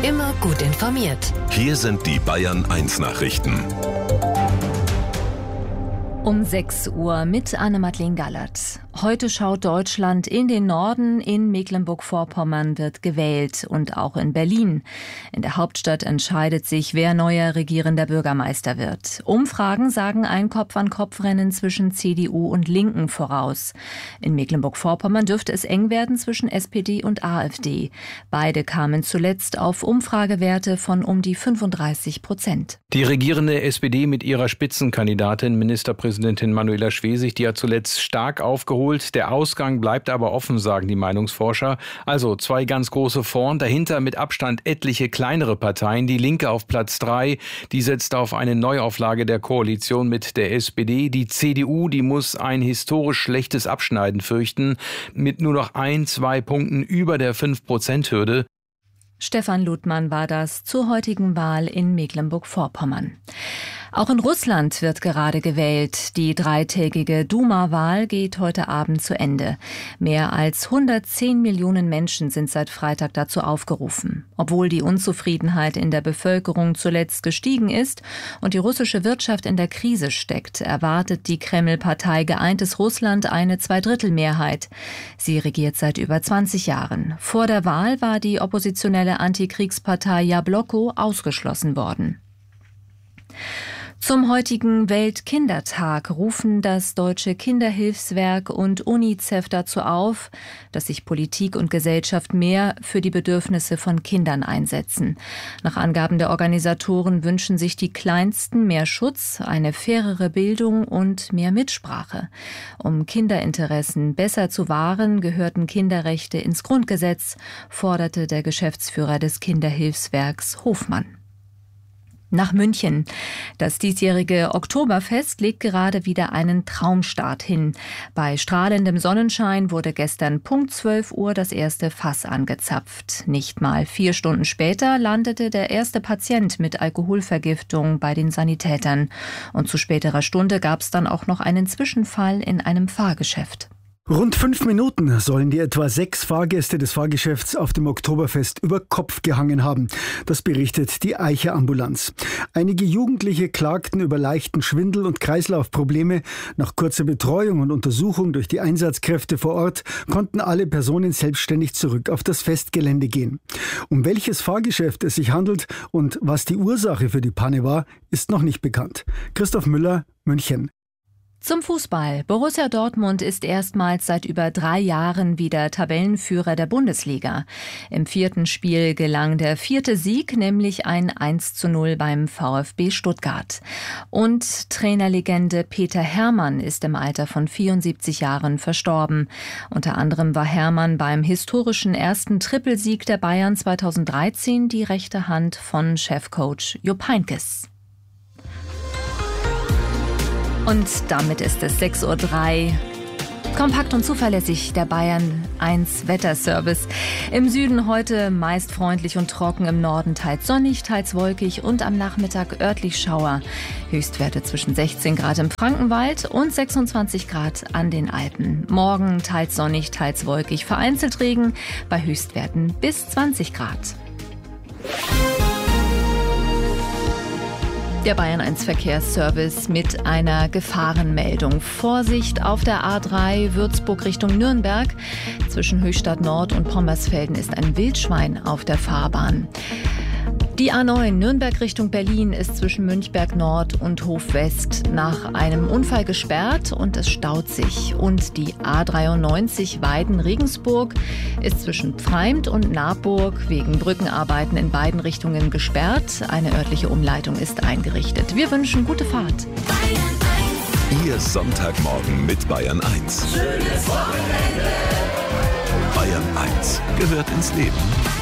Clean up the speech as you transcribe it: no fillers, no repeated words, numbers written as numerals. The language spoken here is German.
Immer gut informiert. Hier sind die Bayern 1 Nachrichten. Um 6 Uhr mit Anne-Madeleine Gallert. Heute schaut Deutschland in den Norden. In Mecklenburg-Vorpommern wird gewählt und auch in Berlin. In der Hauptstadt entscheidet sich, wer neuer regierender Bürgermeister wird. Umfragen sagen ein Kopf-an-Kopf-Rennen zwischen CDU und Linken voraus. In Mecklenburg-Vorpommern dürfte es eng werden zwischen SPD und AfD. Beide kamen zuletzt auf Umfragewerte von um die 35%. Die regierende SPD mit ihrer Spitzenkandidatin Ministerpräsidentin Manuela Schwesig, die hat zuletzt stark aufgeholt. Der Ausgang bleibt aber offen, sagen die Meinungsforscher. Also 2 ganz große vorn, dahinter mit Abstand etliche kleinere Parteien. Die Linke auf Platz 3, die setzt auf eine Neuauflage der Koalition mit der SPD. Die CDU, die muss ein historisch schlechtes Abschneiden fürchten, mit nur noch 1-2 Punkten über der 5%-Hürde. Stefan Ludmann war das zur heutigen Wahl in Mecklenburg-Vorpommern. Auch in Russland wird gerade gewählt. Die 3-tägige Duma-Wahl geht heute Abend zu Ende. Mehr als 110 Millionen Menschen sind seit Freitag dazu aufgerufen. Obwohl die Unzufriedenheit in der Bevölkerung zuletzt gestiegen ist und die russische Wirtschaft in der Krise steckt, erwartet die Kreml-Partei Geeintes Russland eine Zweidrittelmehrheit. Sie regiert seit über 20 Jahren. Vor der Wahl war die oppositionelle Antikriegspartei Jabloko ausgeschlossen worden. Zum heutigen Weltkindertag rufen das Deutsche Kinderhilfswerk und UNICEF dazu auf, dass sich Politik und Gesellschaft mehr für die Bedürfnisse von Kindern einsetzen. Nach Angaben der Organisatoren wünschen sich die Kleinsten mehr Schutz, eine fairere Bildung und mehr Mitsprache. Um Kinderinteressen besser zu wahren, gehörten Kinderrechte ins Grundgesetz, forderte der Geschäftsführer des Kinderhilfswerks Hofmann. Nach München. Das diesjährige Oktoberfest legt gerade wieder einen Traumstart hin. Bei strahlendem Sonnenschein wurde gestern Punkt 12 Uhr das erste Fass angezapft. Nicht mal 4 Stunden später landete der erste Patient mit Alkoholvergiftung bei den Sanitätern. Und zu späterer Stunde gab es dann auch noch einen Zwischenfall in einem Fahrgeschäft. Rund 5 Minuten sollen die etwa 6 Fahrgäste des Fahrgeschäfts auf dem Oktoberfest über Kopf gehangen haben. Das berichtet die Eicher Ambulanz. Einige Jugendliche klagten über leichten Schwindel und Kreislaufprobleme. Nach kurzer Betreuung und Untersuchung durch die Einsatzkräfte vor Ort konnten alle Personen selbstständig zurück auf das Festgelände gehen. Um welches Fahrgeschäft es sich handelt und was die Ursache für die Panne war, ist noch nicht bekannt. Christoph Müller, München. Zum Fußball. Borussia Dortmund ist erstmals seit über 3 Jahren wieder Tabellenführer der Bundesliga. Im 4. Spiel gelang der 4. Sieg, nämlich ein 1:0 beim VfB Stuttgart. Und Trainerlegende Peter Herrmann ist im Alter von 74 Jahren verstorben. Unter anderem war Herrmann beim historischen ersten Trippelsieg der Bayern 2013 die rechte Hand von Chefcoach Jupp Heynckes. Und damit ist es 6:03 Uhr. Kompakt und zuverlässig der Bayern 1 Wetterservice. Im Süden heute meist freundlich und trocken, im Norden teils sonnig, teils wolkig und am Nachmittag örtlich Schauer. Höchstwerte zwischen 16 Grad im Frankenwald und 26 Grad an den Alpen. Morgen teils sonnig, teils wolkig, vereinzelt Regen bei Höchstwerten bis 20 Grad. Der Bayern 1 Verkehrsservice mit einer Gefahrenmeldung. Vorsicht auf der A3 Würzburg Richtung Nürnberg. Zwischen Höchstadt Nord und Pommersfelden ist ein Wildschwein auf der Fahrbahn. Die A9 Nürnberg Richtung Berlin ist zwischen Münchberg Nord und Hof West nach einem Unfall gesperrt und es staut sich. Und die A93 Weiden-Regensburg ist zwischen Pfreimt und Naburg wegen Brückenarbeiten in beiden Richtungen gesperrt. Eine örtliche Umleitung ist eingerichtet. Wir wünschen gute Fahrt. Ihr Sonntagmorgen mit Bayern 1. Schönes Wochenende. Bayern 1 gehört ins Leben.